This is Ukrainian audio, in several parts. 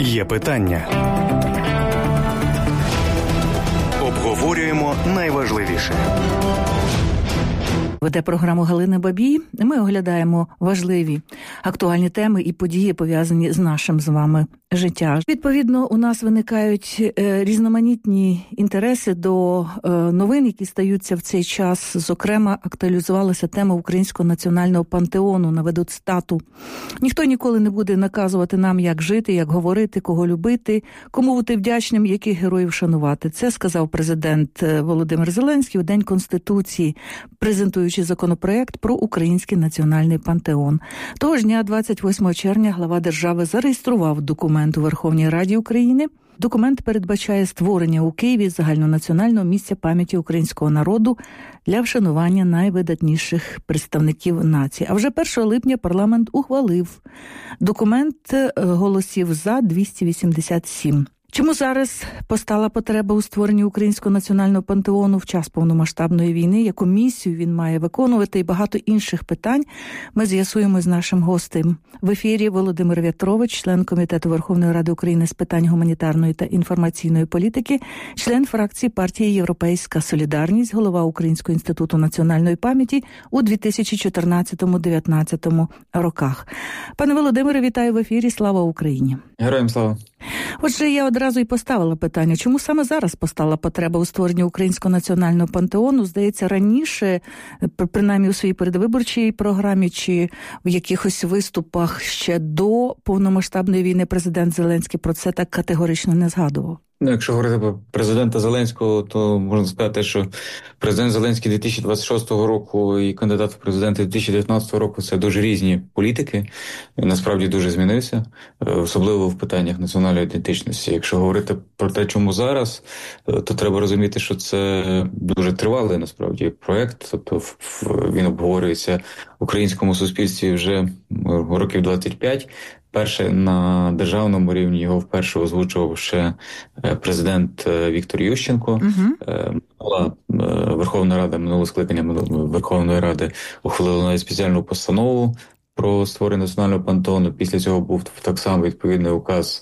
Є питання. Обговорюємо найважливіше. Веде програму Галина Бабій. Ми оглядаємо важливі актуальні теми і події, пов'язані з нашим з вами життя. Відповідно, у нас виникають різноманітні інтереси до новин, які стаються в цей час. Зокрема, актуалізувалася тема Українського національного пантеону. Наведу цитату. «Ніхто ніколи не буде наказувати нам, як жити, як говорити, кого любити, кому бути вдячним, яких героїв шанувати». Це сказав президент Володимир Зеленський у День Конституції, презентуючи законопроект про Український національний пантеон. Того ж дня, 28 червня, глава держави зареєстрував документ у Верховній Раді України. Документ передбачає створення у Києві загальнонаціонального місця пам'яті українського народу для вшанування найвидатніших представників нації. А вже 1 липня парламент ухвалив документ, голосів за 287. Чому зараз постала потреба у створенні Українського національного пантеону в час повномасштабної війни, яку місію він має виконувати і багато інших питань, ми з'ясуємо з нашим гостем. В ефірі Володимир В'ятрович, член Комітету Верховної Ради України з питань гуманітарної та інформаційної політики, член фракції партії «Європейська солідарність», голова Українського інституту національної пам'яті у 2014-2019 роках. Пане Володимире, вітаю в ефірі. Слава Україні! Героям слава! Отже, я одразу і поставила питання, чому саме зараз постала потреба у створенні Українського національного пантеону? Здається, раніше, принаймні у своїй передвиборчій програмі чи в якихось виступах ще до повномасштабної війни президент Зеленський про це так категорично не згадував. Якщо говорити про президента Зеленського, то можна сказати, що президент Зеленський 2026 року і кандидат в президенти 2019 року – це дуже різні політики. Він насправді дуже змінився, особливо в питаннях національної ідентичності. Якщо говорити про те, чому зараз, то треба розуміти, що це дуже тривалий насправді проєкт. Тобто він обговорюється в українському суспільстві вже років 25. Перше, на державному рівні його вперше озвучував ще президент Віктор Ющенко. Верховна Рада, минуле скликання Верховної Ради ухвалила навіть спеціальну постанову про створення національного пантеону. Після цього був так само відповідний указ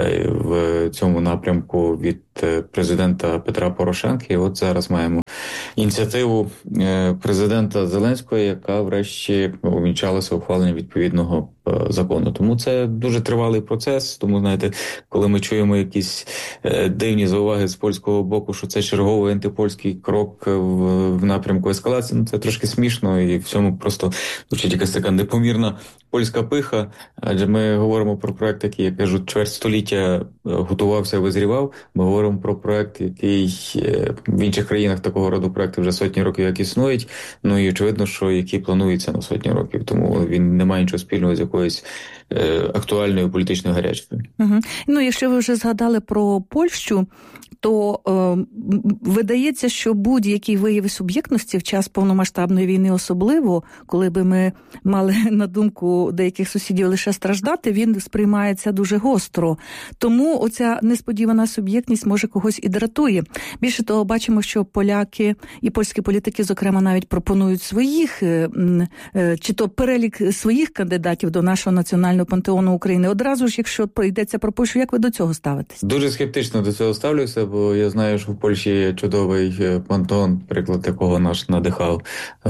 в цьому напрямку від президента Петра Порошенка. І от зараз маємо ініціативу президента Зеленського, яка врешті увінчалася ухваленням відповідного закону. Тому це дуже тривалий процес. Тому, знаєте, коли ми чуємо якісь дивні зауваги з польського боку, що це черговий антипольський крок в напрямку ескалації, це трошки смішно і в цьому просто звучить якась така непомірна польська пиха. Адже ми говоримо про проект, який, я кажу, чверть століття готувався, визрівав. Ми говоримо про проект, який в інших країнах такого роду проекти вже сотні років як існують. Ну і очевидно, що який планується на сотні років. Тому він не має нічого спільного з якоюсь актуальною політичною гарячкою. Ну, якщо ви вже згадали про Польщу, то видається, що будь-який вияв суб'єктності в час повномасштабної війни, особливо, коли би ми мали на думку деяких сусідів лише страждати, він сприймається дуже гостро. Тому оця несподівана суб'єктність може когось і дратує. Більше того, бачимо, що поляки і польські політики, зокрема, навіть пропонують своїх, чи то перелік своїх кандидатів до нашого національного пантеону України. Одразу ж, якщо йдеться про Польщу, як ви до цього ставитесь? Дуже скептично до цього ставлюся, бо я знаю, що в Польщі є чудовий пантеон, приклад якого наш надихав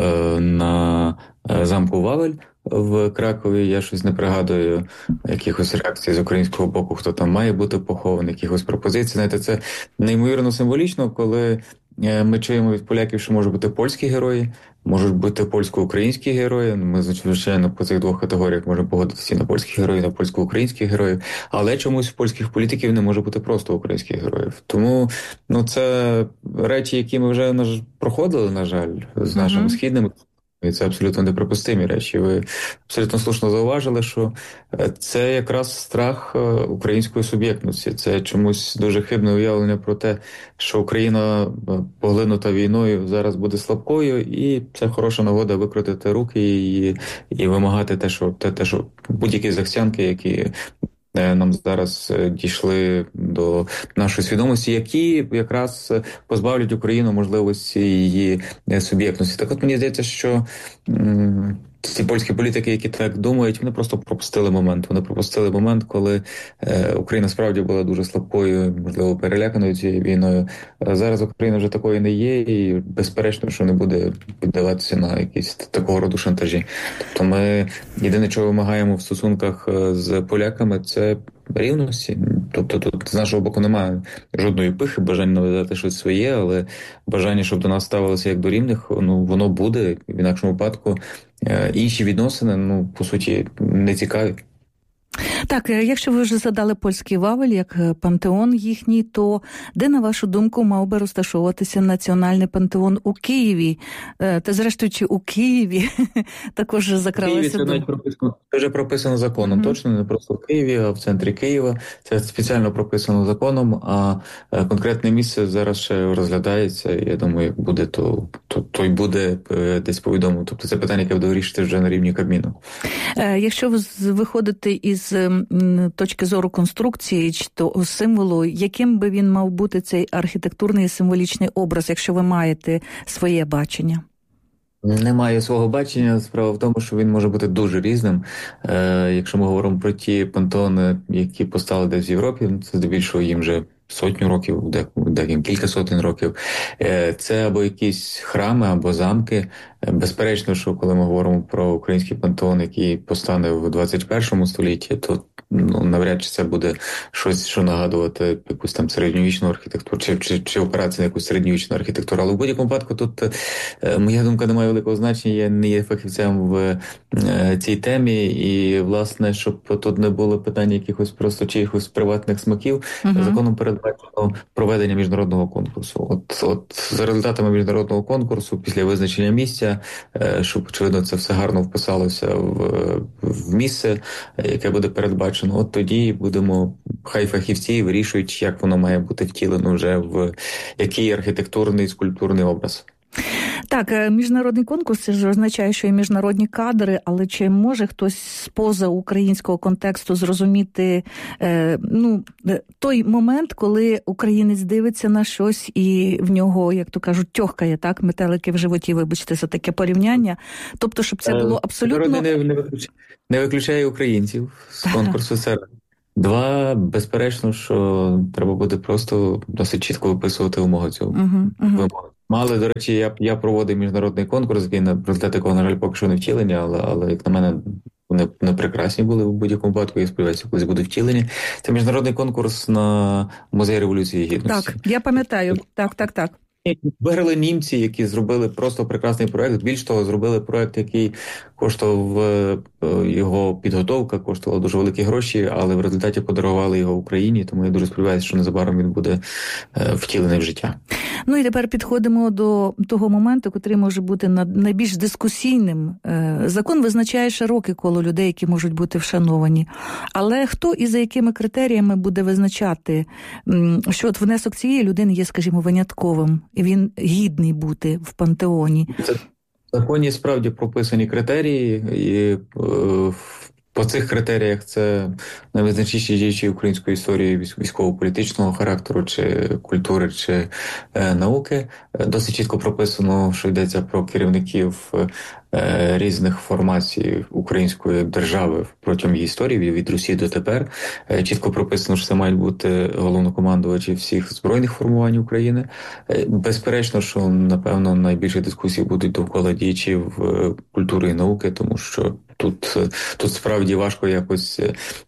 на замку Вавель в Кракові. Я щось не пригадую якихось реакцій з українського боку, хто там має бути похований, якихось пропозицій. Знаєте, це неймовірно символічно, коли ми чуємо від поляків, що можуть бути польські герої, можуть бути польсько-українські герої. Ми, звичайно, по цих двох категоріях можемо погодитися на польських героїв, на польсько-українських героїв, але чомусь в польських політиків не може бути просто українських героїв. Тому, це речі, які ми вже проходили, на жаль, з нашими східними. І це абсолютно неприпустимі речі. Ви абсолютно слушно зауважили, що це якраз страх української суб'єктності. Це чомусь дуже хибне уявлення про те, що Україна, поглинута війною, зараз буде слабкою, і це хороша нагода викрутити руки і вимагати те, що будь-які захцянки, які нам зараз дійшли до нашої свідомості, які якраз позбавлять Україну можливості її суб'єктності. Так от мені здається, що ці польські політики, які так думають, вони просто пропустили момент. Вони пропустили момент, коли Україна справді була дуже слабкою, можливо, переляканою цією війною. Зараз Україна вже такою не є, і безперечно, що не буде піддаватися на якісь такого роду шантажі. Тобто ми єдине, чого вимагаємо в стосунках з поляками, це рівності. Тобто тут з нашого боку немає жодної пихи, бажання нав'язати щось своє, але бажання, щоб до нас ставилося як до рівних, ну воно буде. В інакшому випадку інші відносини, ну, по суті, не цікаві. Так, якщо ви вже згадали польський Вавель як пантеон їхній, то де, на вашу думку, мав би розташовуватися національний пантеон у Києві? Та, зрештою, чи у Києві також закралися... Це вже прописано законом, точно, не просто в Києві, а в центрі Києва. Це спеціально прописано законом, а конкретне місце зараз ще розглядається. Я думаю, як буде, то й буде десь повідомлено. Тобто це питання, яке буде вирішити вже на рівні Кабміну. Якщо ви виходите із точки зору конструкції чи то символу, яким би він мав бути цей архітектурний і символічний образ, якщо ви маєте своє бачення? Немає свого бачення. Справа в тому, що він може бути дуже різним. Якщо ми говоримо про ті пантеони, які постали десь в Європі, це здебільшого їм вже сотню років, деким кілька сотень років. Це або якісь храми, або замки. Безперечно, що коли ми говоримо про український пантеон, який постане в 21 столітті, то навряд чи це буде щось, що нагадувати якусь там середньовічну архітектуру, чи операцію на якусь середньовічну архітектуру. Але в будь-якому випадку тут моя думка не має великого значення, я не є фахівцем в цій темі, і, власне, щоб тут не було питання якихось просто чиїхось приватних смаків, законом передбачено проведення міжнародного конкурсу. От за результатами міжнародного конкурсу, після визначення місця, щоб, очевидно, це все гарно вписалося в місце, яке буде передбачено, от тоді хай фахівці вирішують, як воно має бути втілено вже в який архітектурний, скульптурний образ. Так, міжнародний конкурс, це ж означає, що є міжнародні кадри, але чи може хтось з-поза українського контексту зрозуміти той момент, коли українець дивиться на щось і в нього, як то кажуть, тьохкає, так, метелики в животі, вибачте за таке порівняння, тобто, щоб це було абсолютно... Не виключає українців з конкурсу серед. Два, безперечно, що треба буде просто досить чітко виписувати умови цього. Вимоги. Але, до речі, я проводив міжнародний конкурс, який на результати якого, на жаль, поки що не втілені, але як на мене, вони прекрасні були в будь-якому випадку, я сподіваюся, колись будуть втілені. Це міжнародний конкурс на Музей Революції Гідності. Так, я пам'ятаю. Так. Виграли німці, які зробили просто прекрасний проект. Більш того, зробили проект, який коштував, його підготовка коштувала дуже великі гроші, але в результаті подарували його Україні, тому я дуже сподіваюся, що незабаром він буде втілений в життя. Ну і тепер підходимо до того моменту, який може бути найбільш дискусійним. Закон визначає широке коло людей, які можуть бути вшановані. Але хто і за якими критеріями буде визначати, що от внесок цієї людини є, скажімо, винятковим, і він гідний бути в пантеоні? В законі справді прописані критерії, і по цих критеріях це найвизначніші діячі української історії військово-політичного характеру, чи культури, чи науки. Досить чітко прописано, що йдеться про керівників різних формацій української держави протягом її історії, від Росії до тепер. Чітко прописано, що це мають бути головнокомандувачі всіх збройних формувань України. Безперечно, що, напевно, найбільше дискусії будуть довкола діячів культури і науки, тому що тут справді важко якось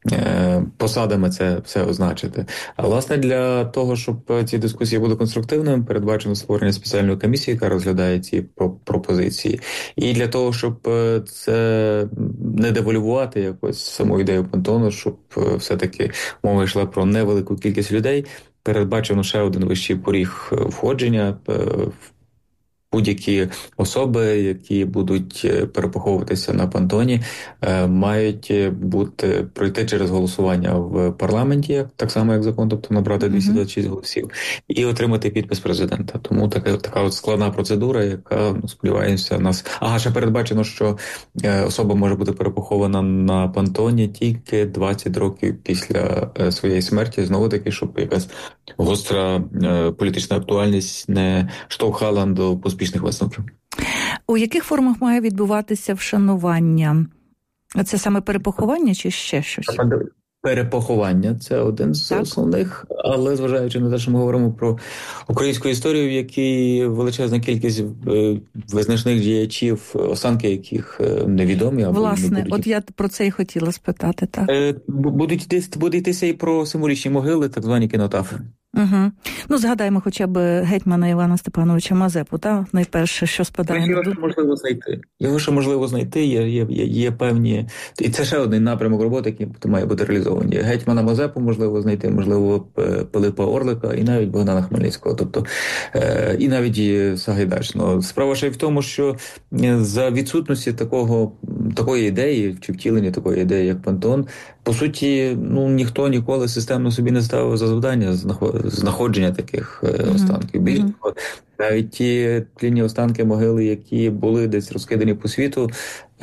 посадами це все означити. А, власне, для того, щоб ці дискусії були конструктивними, передбачено створення спеціальної комісії, яка розглядає ці пропозиції. І для того, щоб це не девальвувати якось саму ідею пантеону, щоб все-таки мова йшла про невелику кількість людей, передбачено ще один вищий поріг входження. Будь-які особи, які будуть перепоховуватися на пантеоні, мають пройти через голосування в парламенті, так само як закон, тобто набрати 226 голосів, і отримати підпис президента. Тому така от складна процедура, яка, сподіваємося, нас... ще передбачено, що особа може бути перепохована на пантеоні тільки 20 років після своєї смерті, знову таки, щоб якась гостра політична актуальність не штовхала до успішних висновків. У яких формах має відбуватися вшанування? Це саме перепоховання чи ще щось? Перепоховання – це один з основних, але зважаючи на те, що ми говоримо про українську історію, в якій величезна кількість визначних діячів, останки яких невідомі. Або власне, от я про це і хотіла спитати. Так. Буде йтися і про символічні могили, так звані кінотафи. Угу. Ну, згадаємо хоча б гетьмана Івана Степановича Мазепу, так? Найперше, що спадає на думку. Його ще можливо знайти, є певні... І це ще один напрямок роботи, який має бути реалізований. Гетьмана Мазепу можливо знайти, можливо, Пилипа Орлика і навіть Богдана Хмельницького, тобто і навіть і Сагайдачного. Справа ще й в тому, що за відсутності такої ідеї, чи втілення такої ідеї, як пантеон, по суті, ніхто ніколи системно собі не ставив за завдання знаходження таких останків. Більше того, навіть ті тлінні останки могили, які були десь розкидані по світу,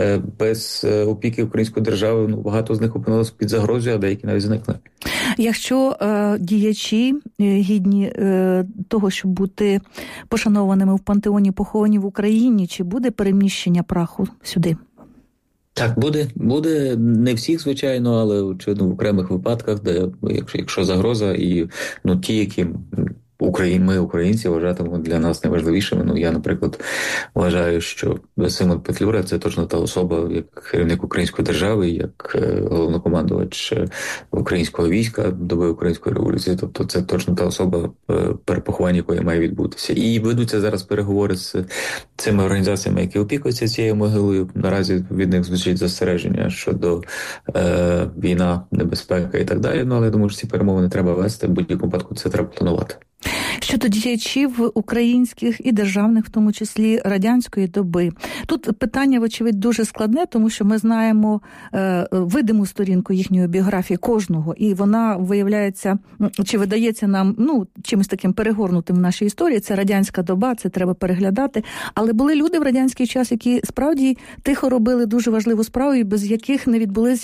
без опіки української держави, багато з них опинилось під загрозою, а деякі навіть зникли. Якщо діячі гідні того, щоб бути пошанованими в пантеоні, поховані в Україні, чи буде переміщення праху сюди? Так, буде не всіх, звичайно, але очевидно в окремих випадках, де якщо загроза і ті, які ми, українці, вважатимемо для нас найважливішими. Я, наприклад, вважаю, що Симон Петлюра – це точно та особа, як керівник української держави, як головнокомандувач українського війська доби Української революції. Тобто це точно та особа, перепоховання якої має відбутися. І ведуться зараз переговори з цими організаціями, які опікуються цією могилою. Наразі від них звучить застереження щодо війна, небезпека і так далі. Але я думаю, що ці перемовини треба вести, в будь-якому випадку це треба планувати. Щодо діячів українських і державних, в тому числі радянської доби. Тут питання, вочевидь, дуже складне, тому що ми знаємо видиму сторінку їхньої біографії кожного, і вона виявляється, чи видається нам чимось таким перегорнутим в нашій історії. Це радянська доба, це треба переглядати. Але були люди в радянський час, які справді тихо робили дуже важливу справу, і без яких не відбулись